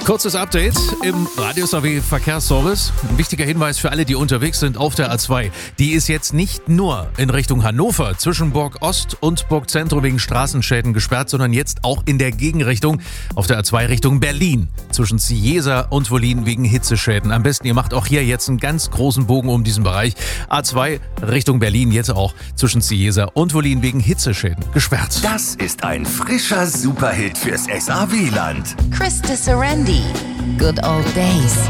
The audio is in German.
Kurzes Update im Radius AW Verkehrsservice. Ein wichtiger Hinweis für alle, die unterwegs sind auf der A2. Die ist jetzt nicht nur in Richtung Hannover zwischen Burg Ost und Burg Zentrum wegen Straßenschäden gesperrt, sondern jetzt auch in der Gegenrichtung auf der A2 Richtung Berlin zwischen Cieza und Wollin wegen Hitzeschäden. Am besten, ihr macht auch hier jetzt einen ganz großen Bogen um diesen Bereich. A2 Richtung Berlin jetzt auch zwischen Cieza und Wollin wegen Hitzeschäden gesperrt. Das ist ein frischer Superhit fürs SAW-Land. Chris Disserendi, Good Old Days.